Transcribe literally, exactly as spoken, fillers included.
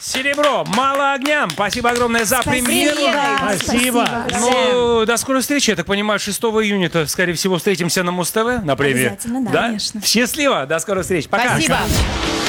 Серебро, мало огням. Спасибо огромное за премьеру. Спасибо. Ну, до скорой встречи. Я так понимаю, шестого июня-то, скорее всего, встретимся на Муз-ТВ на премии. Обязательно, да, конечно. Счастливо. До скорой встречи. Пока. Спасибо.